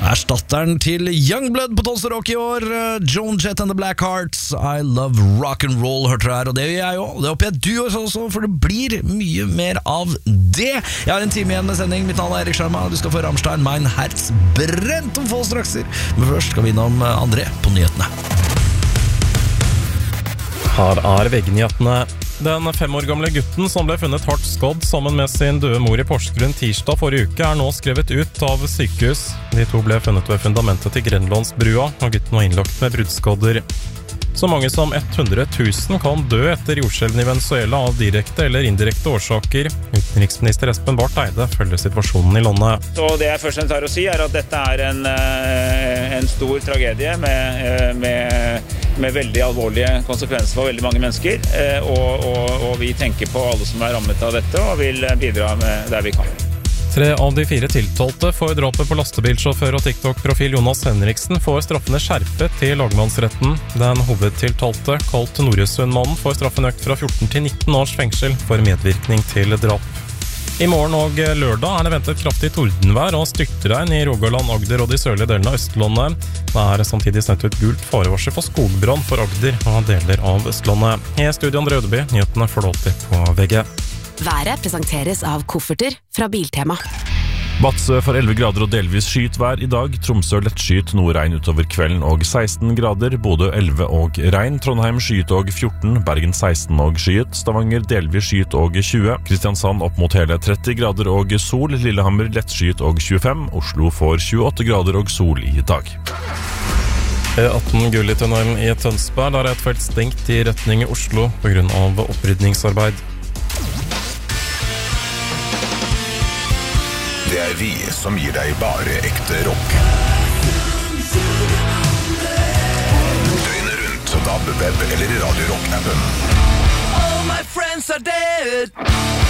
Erstatteren til Youngblood på Tons Rock i år, Joan Jett and the Blackhearts, I Love Rock'n'Roll, hørte du her, og det gjør jeg også. Det håper jeg du også, for det blir mye mer av det. Jeg har en time igjen med sending, mitt navn Erik Sjarma, du skal få Rammstein, Mein Herz brent om få strakser. Men først skal vi innom André på nyhetene. Her VG-nyhetene. Den 5 år gamle gutten som ble funnet hardt skodd sammen med sin døde mor i Porsgrunn tirsdag forrige uke nå skrevet ut av sykehus. De to ble funnet ved fundamentet til Grenlandsbrua, og gutten var innlagt med bruddskodder. Så mange som 100 000 kan dø etter jordskjelven i Venezuela av direkte eller indirekte årsaker. Utenriksminister Espen Barth Eide følger situasjonen i landet. Så det jeg først har å si at dette en stor tragedie med veldig alvorlige konsekvenser for veldig mange mennesker, og vi tenker på alle som rammet av dette og vil bidra med der vi kan. 3 av de 4 tiltalte for drapet på lastebilsjåfør og TikTok-profil Jonas Henriksen får straffene skjerpet til lagmannsretten. Den hovedtiltalte, kalt Noresund-mannen, får straffen økt fra 14 til 19 års fengsel for medvirkning til drap. I morgen og lørdag det ventet kraftig tordenvær og styrtregn i Rogaland, Agder og de sørlige delene av Østlandet. Det samtidig sendt ut gult farevarsel for skogbrann for Agder og deler av Østlandet. I studio André Ødeby, nyhetene får du alltid på VG. Været presenteres av kofferter fra Biltema. Vadsø for 11 grader og delvis skyet vær i dag. Tromsø lettskyet, noe regn utover kvelden og 16 grader. Bodø 11 og regn. Trondheim skyet og 14. Bergen 16 og skyet. Stavanger delvis skyet og 20. Kristiansand opp mot hele 30 grader og sol. Lillehammer lettskyet og 25. Oslo får 28 grader og sol i dag. E18 Gullitunnelen i Tønsberg, der et felt stengt i retning Oslo på grunn av opprydningsarbeid. Det vi som gir deg bare ekte rock. Døgnet rundt, DAB, web eller i Radio Rock-appen. All my friends are dead.